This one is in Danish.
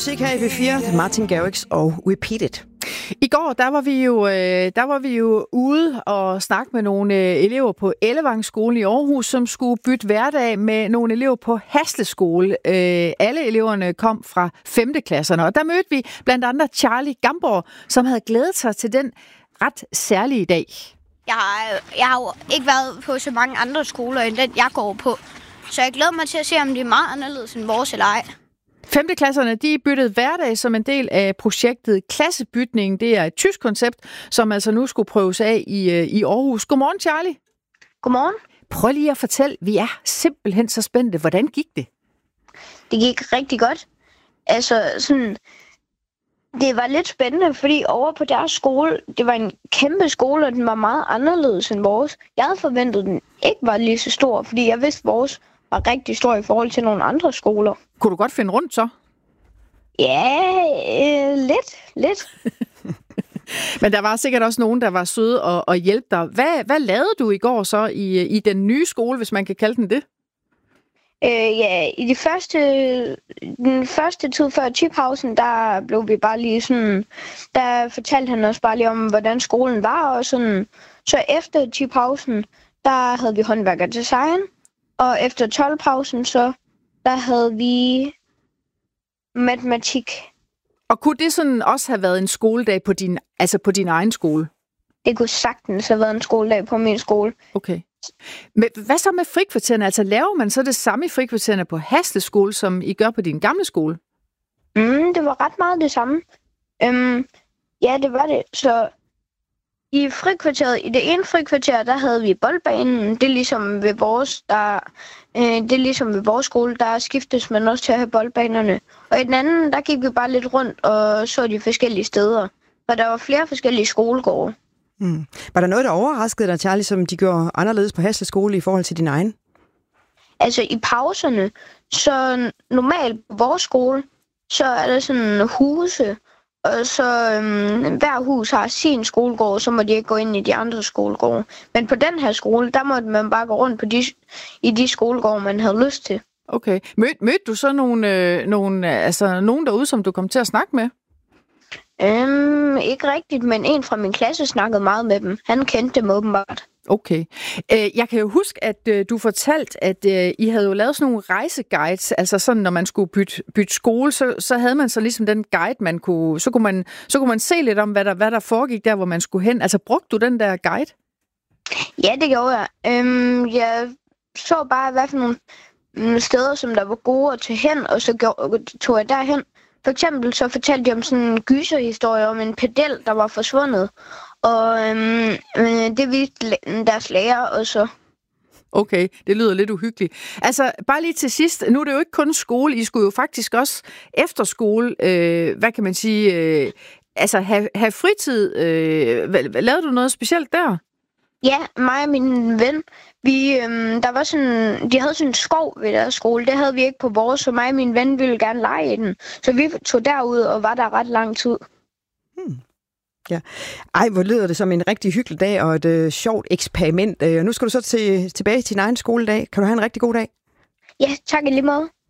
musik her i B4. Martin Garrix og Repeat It. I går, der var vi jo ude og snakke med nogle elever på Ellevang skole i Aarhus, som skulle bytte hverdag med nogle elever på Hasle skole. Alle eleverne kom fra 5. klasserne, og der mødte vi blandt andet Charlie Gamborg, som havde glædet sig til den ret særlige dag. Jeg har jo ikke været på så mange andre skoler, end den jeg går på. Så jeg glæder mig til at se, om de er meget anderledes end vores eller ej. 5. klasserne, de byttede hverdag som en del af projektet Klassebytning. Det er et tysk koncept, som altså nu skulle prøves af i Aarhus. Godmorgen, Charlie. Godmorgen. Prøv lige at fortælle, vi er simpelthen så spændte. Hvordan gik det? Det gik rigtig godt. Altså, det var lidt spændende, fordi over på deres skole, det var en kæmpe skole, og den var meget anderledes end vores. Jeg havde forventet, at den ikke var lige så stor, fordi jeg vidste, at vores var rigtig stor i forhold til nogle andre skoler. Kunne du godt finde rundt så? Ja, lidt. Men der var sikkert også nogen, der var søde og hjælpe dig. Hvad lavede du i går så i den nye skole, hvis man kan kalde den det? I den første tid før tipausen, der blev vi bare lige sådan, der fortalte han os bare lige om, hvordan skolen var og sådan. Så efter tipausen, der havde vi håndværk og design, og efter 12-pausen, så der havde vi matematik. Og kunne det sådan også have været en skoledag på din egen skole? Det kunne sagtens have været en skoledag på min skole. Okay. Men hvad så med frikvartererne? Altså laver man så det samme i frikvartererne på Hasle skole, som I gør på din gamle skole? Det var ret meget det samme. Ja, det var det. Så i frikvarteret, i det ene frikvarter, der havde vi boldbanen. Det er ligesom ved vores skole, der skiftes man også til at have boldbanerne. Og i den anden, der gik vi bare lidt rundt og så de forskellige steder. For der var flere forskellige skolegårde. Var der noget, der overraskede dig, Charlie, som de gjorde anderledes på Hasle skole i forhold til din egen? Altså i pauserne, så normalt på vores skole, så er der sådan huse, og så hver hus har sin skolegård, så må de ikke gå ind i de andre skolegårde. Men på den her skole, der måtte man bare gå rundt i de skolegårde, man havde lyst til. Okay. Mødte du så nogen derude, som du kom til at snakke med? Ikke rigtigt, men en fra min klasse snakkede meget med dem. Han kendte dem åbenbart. Okay. Jeg kan jo huske, at du fortalte, at I havde jo lavet sådan nogle rejseguides, altså sådan, når man skulle bytte skole, så havde man så ligesom den guide, så kunne man se lidt om, hvad der foregik der, hvor man skulle hen. Altså, brugte du den der guide? Ja, det gjorde jeg. Jeg så bare, hvad for nogle steder, som der var gode at tage hen, og så tog jeg derhen. For eksempel så fortalte de om sådan en gyserhistorie om en pedel, der var forsvundet. Og det viste deres lærer også. Okay, det lyder lidt uhyggeligt. Altså, bare lige til sidst, nu er det jo ikke kun skole, I skulle jo faktisk også efter skole, hvad kan man sige, have fritid. Lavede du noget specielt der? Ja, mig og min ven, der var de havde sådan en skov ved deres skole. Det havde vi ikke på vores, så mig og min ven ville gerne lege i den. Så vi tog derud og var der ret lang tid. Ja. Ej, hvor lyder det som en rigtig hyggelig dag og et sjovt eksperiment. Nu skal du så tilbage til din egen skoledag. Kan du have en rigtig god dag? Ja, tak i lige måde.